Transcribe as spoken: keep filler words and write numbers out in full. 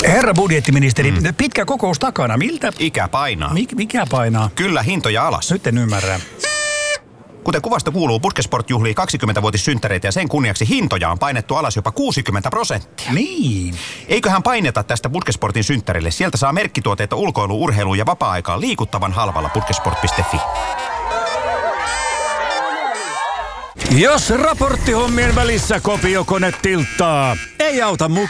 Herra budjettiministeri, mm. pitkä kokous takana. Miltä? Ikä painaa. Mik, mikä painaa? Kyllä, hintoja alas. Nyt en ymmärrä. Kuten kuvasta kuuluu, Puskesport juhlii kaksikymmentävuotissynttäreitä ja sen kunniaksi hintoja on painettu alas jopa kuusikymmentä prosenttia. Niin. Eiköhän paineta tästä Puskesportin synttärille. Sieltä saa merkkituotteita ulkoilu, urheiluun ja vapaa-aikaan liikuttavan halvalla puskesport piste fi. Jos raporttihommien välissä kopiokone tilttaa, ei auta mukaan.